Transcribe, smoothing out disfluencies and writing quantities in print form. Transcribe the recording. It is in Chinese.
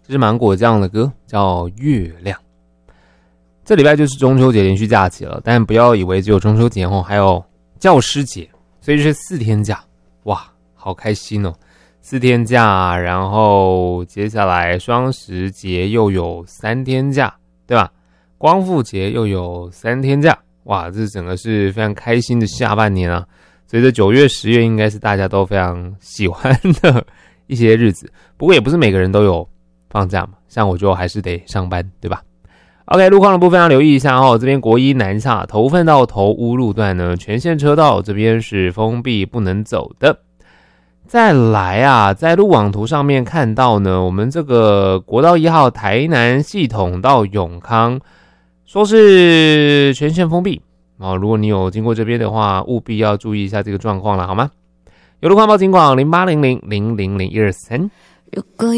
这是芒果酱的歌，叫《月亮》。这礼拜就是中秋节连续假期了，但不要以为只有中秋节后，还有教师节，所以是4天假，哇，好开心哦！4天假，然后接下来双十节又有3天假，对吧？光复节又有3天假，哇，这整个是非常开心的下半年啊！所以这9月、10月应该是大家都非常喜欢的一些日子，不过也不是每个人都有放假嘛，像我就还是得上班，对吧？ OK， 路况的部分要留意一下哦。这边国一南下头份到头屋路段呢，全线车道这边是封闭不能走的。再来啊，在路网图上面看到呢，我们这个国道1号台南系统到永康，说是全线封闭哦。如果你有经过这边的话，务必要注意一下这个状况了，好吗？有路况报警广0800000123。